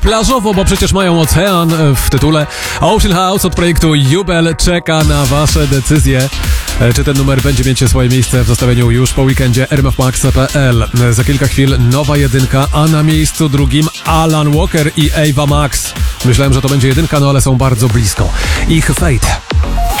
Plażowo, bo przecież mają ocean w tytule. Ocean House od projektu Jubel czeka na wasze decyzje. Czy ten numer będzie mieć swoje miejsce w zestawieniu już po weekendzie rmfmax.pl. Za kilka chwil nowa jedynka, a na miejscu drugim Alan Walker i Ava Max. Myślałem, że to będzie jedynka, no ale są bardzo blisko. Ich Fate.